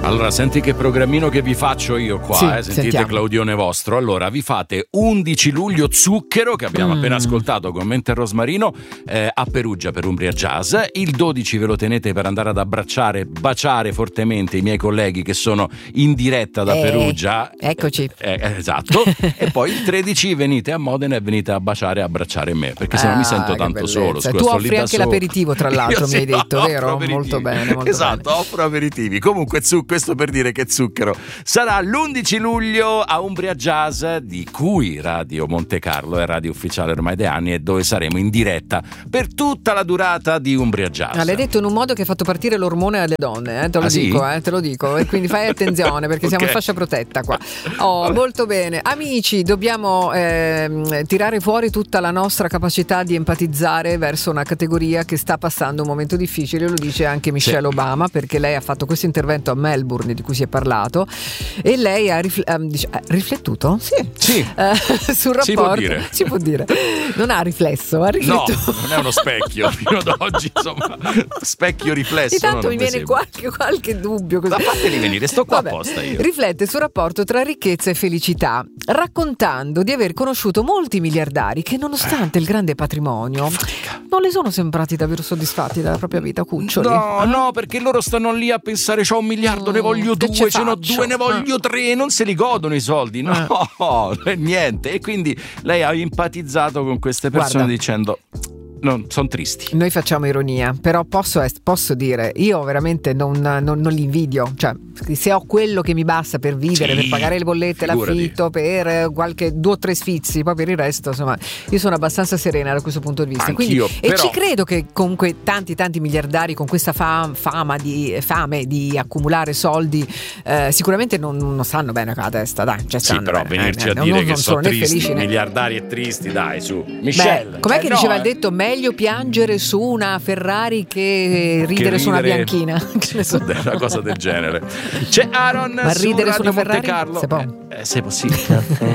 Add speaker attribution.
Speaker 1: Allora, senti che programmino che vi faccio io qua,
Speaker 2: Sì,
Speaker 1: sentite
Speaker 2: sentiamo.
Speaker 1: Claudione vostro. Allora, vi fate 11 luglio Zucchero, che abbiamo appena ascoltato con Mente e Rosmarino, a Perugia per Umbria Jazz. Il 12 ve lo tenete per andare ad abbracciare, baciare fortemente i miei colleghi che sono in diretta da Perugia.
Speaker 2: Eccoci.
Speaker 1: Esatto. E poi il 13 venite a Modena e venite a baciare e abbracciare me, perché se no mi sento tanto solo. Scusa,
Speaker 2: tu
Speaker 1: sto lì
Speaker 2: offri
Speaker 1: da
Speaker 2: anche
Speaker 1: solo.
Speaker 2: l'aperitivo, tra l'altro, mi hai detto, vero? Molto bene, molto
Speaker 1: esatto,
Speaker 2: bene.
Speaker 1: offro aperitivi. Comunque questo per dire che Zucchero sarà l'11 luglio a Umbria Jazz, di cui Radio Monte Carlo è radio ufficiale ormai da anni, e dove saremo in diretta per tutta la durata di Umbria Jazz.
Speaker 2: L'hai detto in un modo che ha fatto partire l'ormone alle donne, te lo dico,
Speaker 1: sì?
Speaker 2: te lo dico, e quindi fai attenzione perché siamo in fascia protetta qua. Molto bene, amici, dobbiamo tirare fuori tutta la nostra capacità di empatizzare verso una categoria che sta passando un momento difficile, lo dice anche Michelle Obama, perché lei ha fatto questo intervento a Melbourne di cui si è parlato e lei ha riflettuto? Sì. Sul rapporto. Si può dire. Non ha riflesso, ha riflettuto.
Speaker 1: No, non è uno specchio, fino ad oggi, insomma, specchio riflesso.
Speaker 2: Intanto mi viene qualche dubbio.
Speaker 1: Ma fateli venire, sto qua apposta io.
Speaker 2: Riflette sul rapporto tra ricchezza e felicità, raccontando di aver conosciuto molti miliardari che, nonostante il grande patrimonio, non le sono sembrati davvero soddisfatti della propria vita, cuccioli.
Speaker 1: No, perché loro stanno lì a pensare: c'ho 1 miliardo, ne voglio 2, ce n'ho 2, ne voglio 3, non se li godono i soldi, no, niente. E quindi lei ha empatizzato con queste persone dicendo: non, sono tristi.
Speaker 2: Noi facciamo ironia, però posso dire, io veramente non li invidio, cioè se ho quello che mi basta per vivere, per pagare le bollette, l'affitto, per qualche 2 o 3 sfizi, poi per il resto, insomma, io sono abbastanza serena da questo punto di vista.
Speaker 1: Anch'io,
Speaker 2: quindi, e ci credo che comunque tanti miliardari con questa fame di accumulare soldi sicuramente non stanno bene con la testa, dai, cioè
Speaker 1: sì, però venirci a dire che sono tristi, miliardari e tristi, dai, su. Michelle,
Speaker 2: com'è che diceva il detto? Meglio piangere su una Ferrari che ridere su una bianchina.
Speaker 1: Una cosa del genere. C'è Aaron
Speaker 2: ma ridere su una
Speaker 1: Radio
Speaker 2: Ferrari?
Speaker 1: Monte Carlo.
Speaker 2: Se può.
Speaker 1: Se possibile.